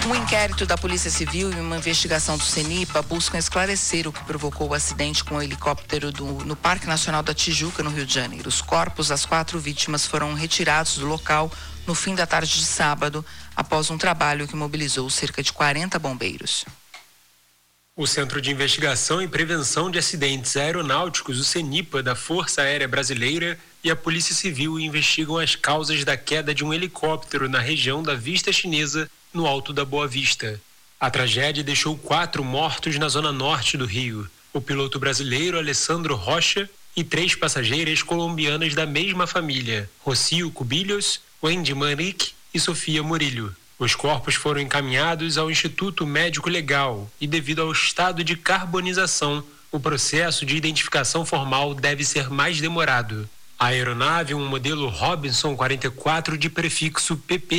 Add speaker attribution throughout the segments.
Speaker 1: Um inquérito da Polícia Civil e uma investigação do CENIPA buscam esclarecer o que provocou o acidente com o helicóptero no Parque Nacional da Tijuca, no Rio de Janeiro. Os corpos das 4 vítimas foram retirados do local no fim da tarde de sábado, após um trabalho que mobilizou cerca de 40 bombeiros.
Speaker 2: O Centro de Investigação e Prevenção de Acidentes Aeronáuticos, o CENIPA, da Força Aérea Brasileira, e a Polícia Civil investigam as causas da queda de um helicóptero na região da Vista Chinesa, no Alto da Boa Vista. A tragédia deixou 4 mortos na zona norte do Rio. O piloto brasileiro Alessandro Rocha e 3 passageiras colombianas da mesma família, Rocio Cubillos, Wendy Manrique e Sofia Murillo. Os corpos foram encaminhados ao Instituto Médico Legal e, devido ao estado de carbonização, o processo de identificação formal deve ser mais demorado. A aeronave, um modelo Robinson 44 de prefixo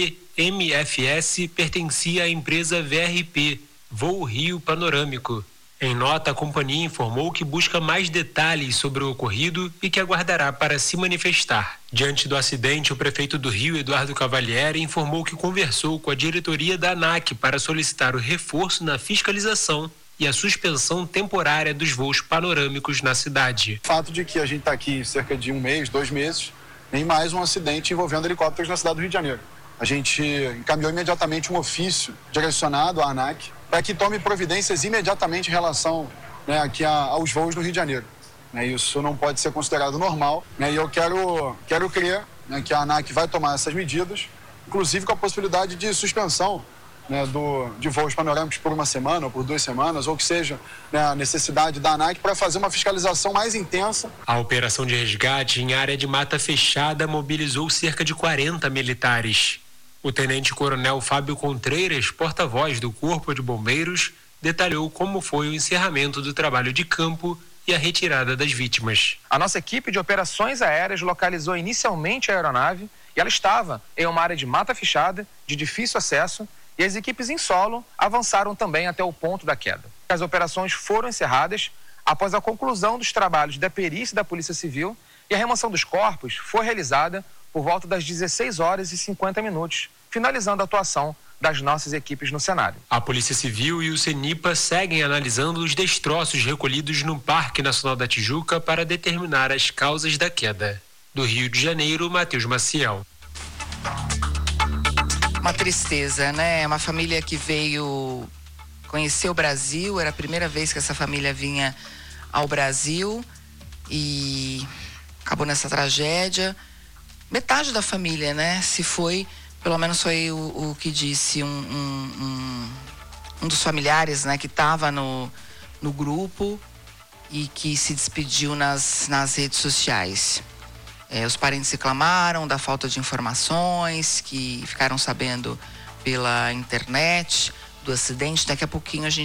Speaker 2: PP-MFS, pertencia à empresa VRP, Voo Rio Panorâmico. Em nota, a companhia informou que busca mais detalhes sobre o ocorrido e que aguardará para se manifestar. Diante do acidente, o prefeito do Rio, Eduardo Cavalieri, informou que conversou com a diretoria da ANAC para solicitar o reforço na fiscalização e a suspensão temporária dos voos panorâmicos na cidade.
Speaker 3: O fato de que a gente está aqui cerca de 1 mês, 2 meses, nem mais um acidente envolvendo helicópteros na cidade do Rio de Janeiro. A gente encaminhou imediatamente um ofício direcionado à ANAC para que tome providências imediatamente em relação aqui aos voos do Rio de Janeiro. Isso não pode ser considerado normal, e eu quero crer que a ANAC vai tomar essas medidas, inclusive com a possibilidade de suspensão de voos panorâmicos por 1 semana ou por 2 semanas, ou que seja a necessidade da ANAC para fazer uma fiscalização mais intensa.
Speaker 2: A operação de resgate em área de mata fechada mobilizou cerca de 40 militares. O tenente-coronel Fábio Contreiras, porta-voz do Corpo de Bombeiros, detalhou como foi o encerramento do trabalho de campo e a retirada das vítimas.
Speaker 4: A nossa equipe de operações aéreas localizou inicialmente a aeronave e ela estava em uma área de mata fechada, de difícil acesso, e as equipes em solo avançaram também até o ponto da queda. As operações foram encerradas após a conclusão dos trabalhos da perícia da Polícia Civil e a remoção dos corpos foi realizada por volta das 16h50, finalizando a atuação das nossas equipes no cenário.
Speaker 2: A Polícia Civil e o CENIPA seguem analisando os destroços recolhidos no Parque Nacional da Tijuca para determinar as causas da queda. Do Rio de Janeiro, Matheus Maciel.
Speaker 1: Uma tristeza, né? Uma família que veio conhecer o Brasil, era a primeira vez que essa família vinha ao Brasil e acabou nessa tragédia. Metade da família, né? Se foi, pelo menos foi o que disse um dos familiares, né? Que estava no grupo e que se despediu nas redes sociais. Os parentes reclamaram da falta de informações, que ficaram sabendo pela internet do acidente. Daqui a pouquinho a gente